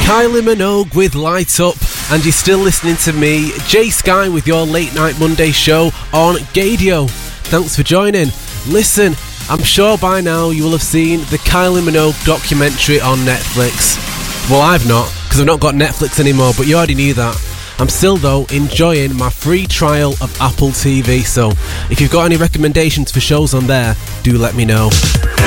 Kylie Minogue with Light Up, and you're still listening to me, Jay Sky, with your Late Night Monday show on Gadio. Thanks for joining. Listen, I'm sure by now you will have seen the Kylie Minogue documentary on Netflix. Well, I've not, because I've not got Netflix anymore, but you already knew that. I'm still, though, enjoying my free trial of Apple TV, so if you've got any recommendations for shows on there, do let me know.